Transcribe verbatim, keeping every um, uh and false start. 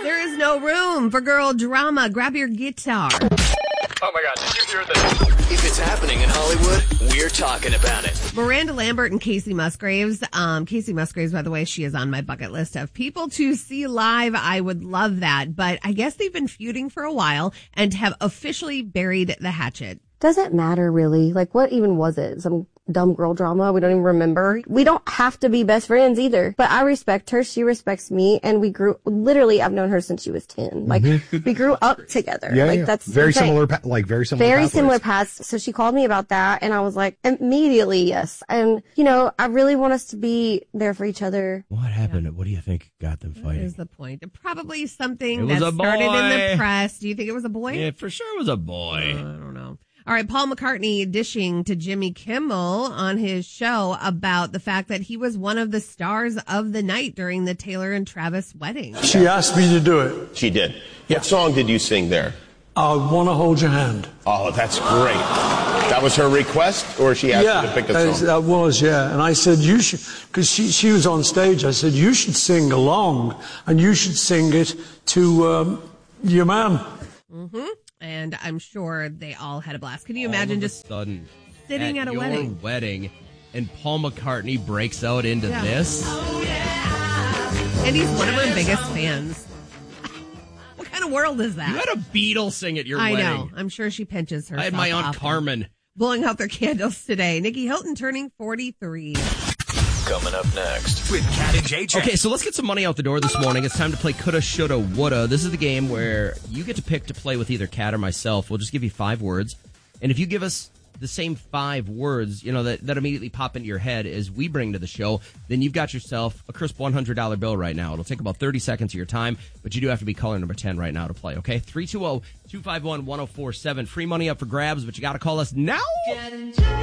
There is no room for girl drama. Grab your guitar. Oh my God, did you hear this? If it's happening in Hollywood, we're talking about it. Miranda Lambert and Casey Musgraves. Um, Casey Musgraves, by the way, she is on my bucket list of people to see live. I would love that. But I guess they've been feuding for a while and have officially buried the hatchet. Doesn't matter really. Like, what even was it? Some dumb girl drama we don't even remember. We don't have to be best friends either. But I respect her. She respects me. And we grew, literally, I've known her since she was ten. Like, we grew up together. Yeah, like, yeah. that's very insane. similar, pa- like, very similar Very pathways. similar paths. So she called me about that. And I was like, immediately, yes. And, you know, I really want us to be there for each other. What happened? Yeah. What do you think got them fighting? That is the point. Probably something it was that a boy. started in the press. Do you think it was a boy? Yeah, for sure it was a boy. Uh, I don't know. All right, Paul McCartney dishing to Jimmy Kimmel on his show about the fact that he was one of the stars of the night during the Taylor and Travis wedding. She asked me to do it. She did. Yeah. What song did you sing there? I want to hold your hand. Oh, that's great. That was her request, or she asked yeah, you to pick a that, song? that was, yeah. And I said, you should, because she, she was on stage, I said, you should sing along, and you should sing it to um, your man. Mm-hmm. And I'm sure they all had a blast. Can you imagine all of just a sudden sitting at, at a your wedding? wedding and Paul McCartney breaks out into Yeah. this? Oh, yeah. And he's one of her biggest fans. What kind of world is that? You had a Beatle sing at your I wedding. know. I'm sure she pinches herself. I had my Aunt often. Carmen. Blowing out their candles today. Nikki Hilton turning forty-three. Coming up next with Cat and J J. Okay, so let's get some money out the door this morning. It's time to play Coulda, Shoulda, Woulda. This is the game where you get to pick to play with either Cat or myself. We'll just give you five words. And if you give us the same five words, you know, that, that immediately pop into your head as we bring to the show, then you've got yourself a crisp one hundred dollars bill right now. It'll take about thirty seconds of your time, but you do have to be caller number ten right now to play, okay? three two zero, two five one, one zero four seven. Free money up for grabs, but you got to call us now.